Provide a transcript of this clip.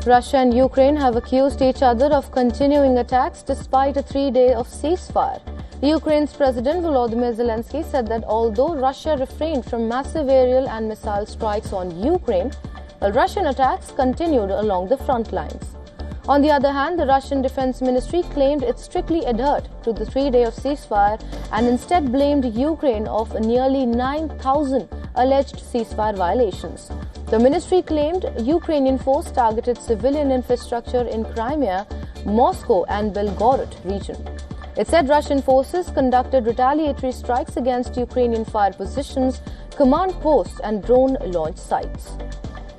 Russia and Ukraine have accused each other of continuing attacks despite a 3-day of ceasefire. Ukraine's President Volodymyr Zelensky said that although Russia refrained from massive aerial and missile strikes on Ukraine, Russian attacks continued along the front lines. On the other hand, the Russian Defense Ministry claimed it strictly adhered to the 3-day of ceasefire and instead blamed Ukraine of nearly 9,000 alleged ceasefire violations. The ministry claimed Ukrainian force targeted civilian infrastructure in Crimea, Moscow and Belgorod region. It said Russian forces conducted retaliatory strikes against Ukrainian fire positions, command posts and drone launch sites.